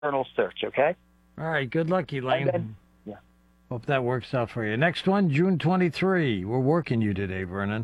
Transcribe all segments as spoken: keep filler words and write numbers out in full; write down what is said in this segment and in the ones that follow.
internal search, okay? All right, good luck, Elaine. Then, yeah. Hope that works out for you. Next one, June twenty-third. We're working you today, Vernon.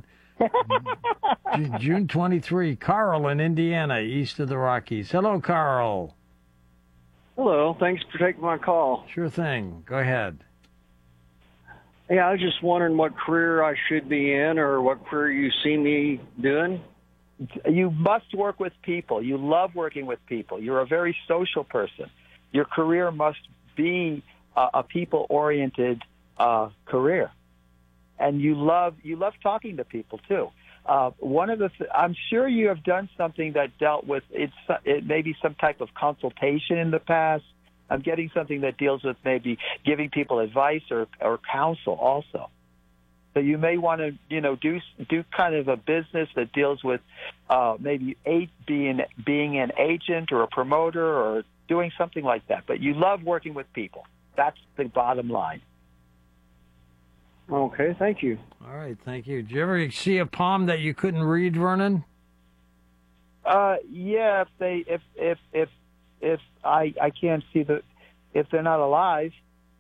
June twenty-third, Carl in Indiana, east of the Rockies. Hello, Carl. Hello. Thanks for taking my call. Sure thing. Go ahead. Yeah, I was just wondering what career I should be in or what career you see me doing. You must work with people. You love working with people. You're a very social person. Your career must be a, a people-oriented uh, career. And you love you love talking to people, too. Uh, one of the th- I'm sure you have done something that dealt with it's it maybe some type of consultation in the past. I'm getting something that deals with maybe giving people advice or, or counsel also. So you may want to, you know, do do kind of a business that deals with uh, maybe a, being being an agent or a promoter or doing something like that. But you love working with people. That's the bottom line. Okay, thank you. All right, thank you. Did you ever see a palm that you couldn't read, Vernon? Uh, yeah, if they if if if if I I can't see the if they're not alive.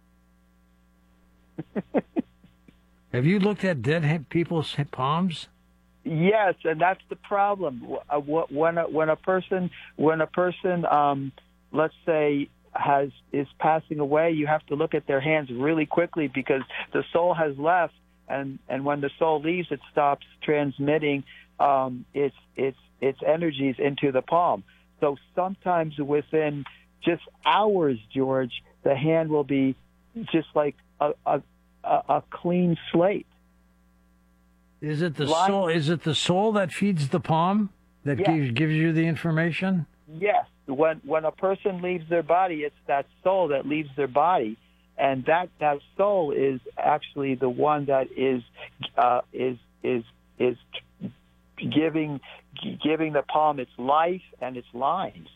Have you looked at dead people's palms? Yes, and that's the problem. When a, when a person when a person um, let's say has is passing away, you have to look at their hands really quickly because the soul has left, and, and when the soul leaves, it stops transmitting um, its its its energies into the palm. So sometimes within just hours, George, the hand will be just like a a, a clean slate. Is it the Line, soul? Is it the soul that feeds the palm that yes. gives gives you the information? Yes. When when a person leaves their body, it's that soul that leaves their body, and that, that soul is actually the one that is uh, is is is giving giving the palm its life and its lines.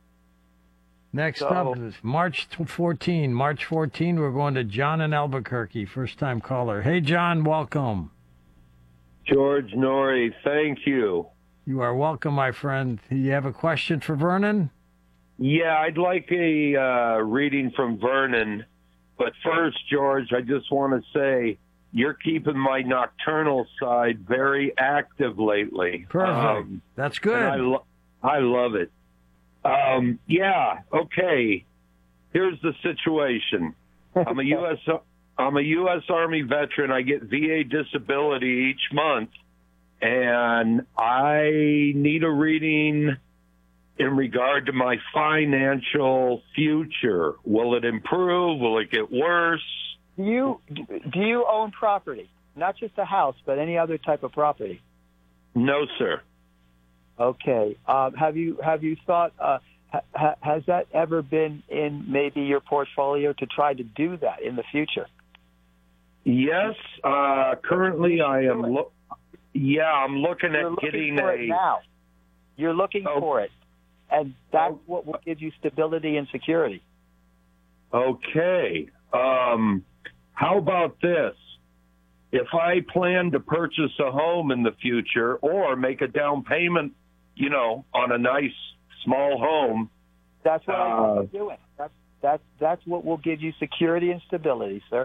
Next so, up is March fourteenth. March fourteenth, we're going to John in Albuquerque, first-time caller. Hey, John, welcome. George Noory, thank you. You are welcome, my friend. You have a question for Vernon? Yeah, I'd like a uh, reading from Vernon. But first, George, I just want to say you're keeping my nocturnal side very active lately. Perfect. Um, That's good. I, lo- I love it. Um, yeah, okay. Here's the situation. I'm a U S I'm a U S Army veteran. I get V A disability each month, and I need a reading in regard to my financial future. Will it improve? Will it get worse? Do you do you own property? Not just a house, but any other type of property? No, sir. Okay. Um, have you have you thought? Uh, ha, has that ever been in maybe your portfolio to try to do that in the future? Yes. Uh, currently, I am. Lo- yeah, I'm looking You're at looking getting for a. It now. You're looking oh. for it, and that's oh. what will give you stability and security. Okay. Um, how about this? If I plan to purchase a home in the future or make a down payment, you know, on a nice small home. That's what uh, I want you doing. That's, that's, that's what will give you security and stability, sir.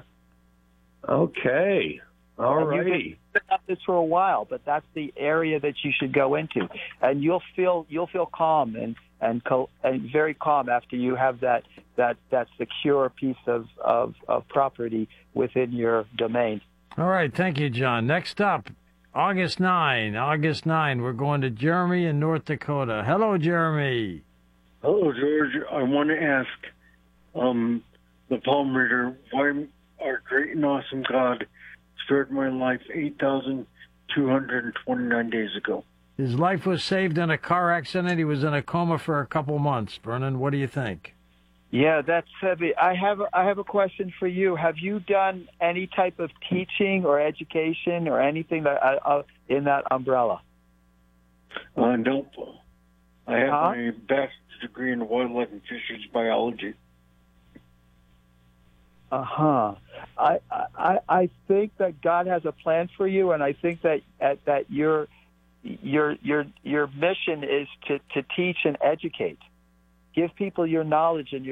Okay. All and righty. You've been up this for a while, but that's the area that you should go into. And you'll feel, you'll feel calm and, and, co- and very calm after you have that, that, that secure piece of, of, of property within your domain. All right, thank you, John. Next up, August ninth. August ninth, we're going to Jeremy in North Dakota. Hello, Jeremy. Hello, George. I want to ask um, the palm reader why our great and awesome God spared my life eight thousand two hundred twenty-nine days ago. His life was saved in a car accident. He was in a coma for a couple months. Vernon, what do you think? Yeah, that's heavy. I have I have a question for you. Have you done any type of teaching or education or anything that uh, in that umbrella? Uh, nope. I have huh? my bachelor's degree in wildlife and fisheries biology. Uh huh. I, I I think that God has a plan for you, and I think that uh, that your your your your mission is to, to teach and educate. Give people your knowledge and your